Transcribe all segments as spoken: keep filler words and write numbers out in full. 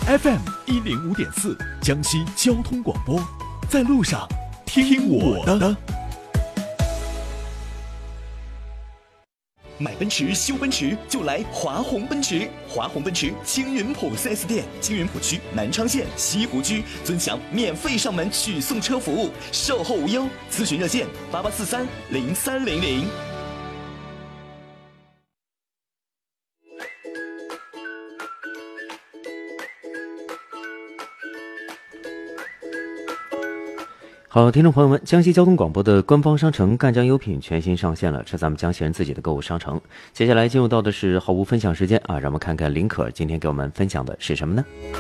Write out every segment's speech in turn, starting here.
F M 一零五点四，江西交通广播，在路上听我的。 买奔驰修奔驰就来华宏奔驰，华宏奔驰青云浦 四 S 店，青云浦区南昌县西湖区尊享免费上门取送车服务，售后无忧，咨询热线八八四三零三零零。 好，听众朋友们，江西交通广播的官方商城赣江优品全新上线了，是咱们江西人自己的购物商城。接下来进入到的是好物分享时间啊，让我们看看林可今天给我们分享的是什么呢？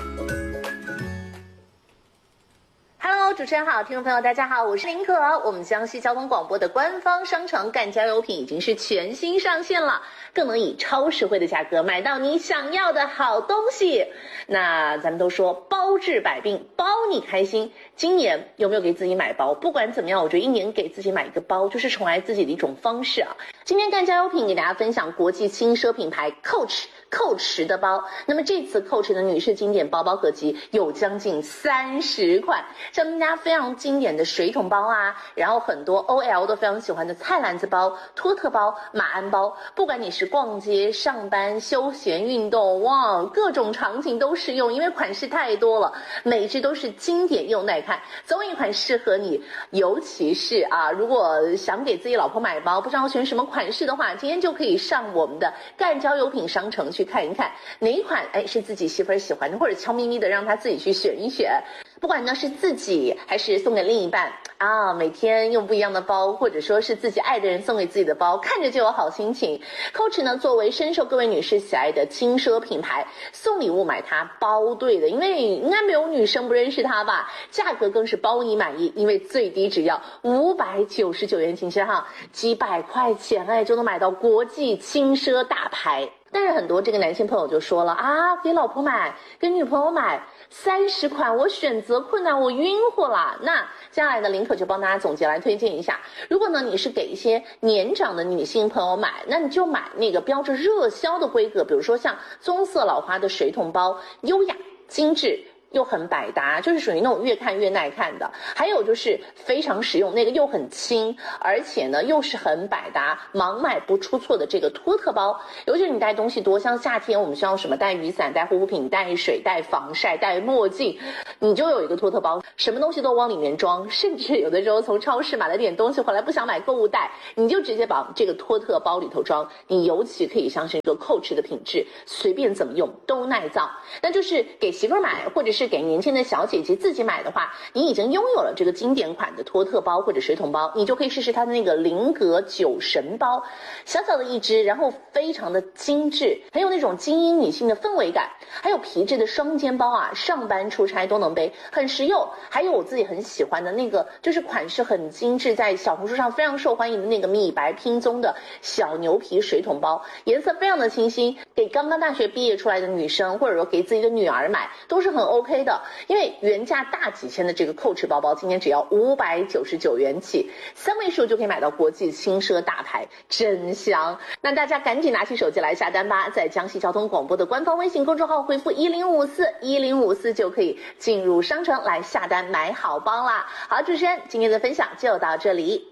主持人好，听众朋友大家好，我是林可。我们江西交通广播的官方商城赣江优品已经是全新上线了，更能以超实惠的价格买到你想要的好东西。那咱们都说包治百病，包你开心。今年有没有给自己买包？不管怎么样，我觉得一年给自己买一个包，就是宠爱自己的一种方式啊。今天赣江优品给大家分享国际轻奢品牌 Coach Coach 的包。那么这次 Coach 的女士经典包包合集有将近三十款，像他们家非常经典的水桶包啊，然后很多 O L 都非常喜欢的菜篮子包、托特包、马鞍包，不管你是逛街、上班、休闲、运动，哇，各种场景都适用，因为款式太多了，每只都是经典又耐看，总有一款适合你。尤其是啊，如果想给自己老婆买包，不知道选什么款式的话，今天就可以上我们的赣江优品商城去看一看，哪一款哎是自己媳妇儿喜欢的，或者悄咪咪的让她自己去选一选。不管呢是自己还是送给另一半啊，每天用不一样的包，或者说是自己爱的人送给自己的包，看着就有好心情。Coach 呢作为深受各位女士喜爱的轻奢品牌，送礼物买它包对的，因为应该没有女生不认识它吧。价格更是包你满意，因为最低只要五百九十九元，请先哈，几百块钱哎就能买到国际轻奢大牌。但是很多这个男性朋友就说了啊，给老婆买，给女朋友买三十款，我选择困难，我晕乎了。那接下来呢，林可就帮大家总结来推荐一下。如果呢你是给一些年长的女性朋友买，那你就买那个标着热销的规格，比如说像棕色老花的水桶包，优雅精致又很百搭，就是属于那种越看越耐看的。还有就是非常实用，那个又很轻，而且呢又是很百搭，盲买不出错的这个托特包。尤其是你带东西多，像夏天我们需要什么带雨伞、带护肤品、带水、带防晒、带墨镜，你就有一个托特包，什么东西都往里面装。甚至有的时候从超市买了点东西回来不想买购物袋，你就直接把这个托特包里头装。你尤其可以相信这个 Coach 的品质，随便怎么用都耐造。那就是给媳妇买，或者是给年轻的小姐姐自己买的话，你已经拥有了这个经典款的托特包或者水桶包，你就可以试试它的那个菱格酒神包，小小的一只，然后非常的精致，很有那种精英女性的氛围感。还有皮质的双肩包啊，上班出差都能背，很实用。还有我自己很喜欢的那个，就是款式很精致，在小红书上非常受欢迎的那个米白拼棕的小牛皮水桶包，颜色非常的清新，给刚刚大学毕业出来的女生，或者说给自己的女儿买都是很 OK 的。因为原价大几千的这个 Coach 包包，今天只要五百九十九元起，三位数就可以买到国际轻奢大牌，真香。那大家赶紧拿起手机来下单吧，在江西交通广播的官方微信公众号回复一零五四一零五四就可以进入商城来下单买好包啦。好，主持人今天的分享就到这里。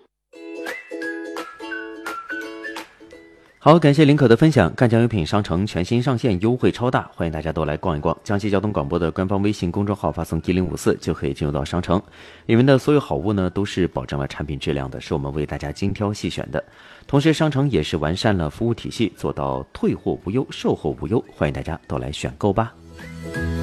好，感谢林可的分享。赣江优品商城全新上线，优惠超大，欢迎大家都来逛一逛。江西交通广播的官方微信公众号发送一零五四就可以进入到商城，里面的所有好物呢都是保证了产品质量的，是我们为大家精挑细选的。同时商城也是完善了服务体系，做到退货无忧、售后无忧，欢迎大家都来选购吧。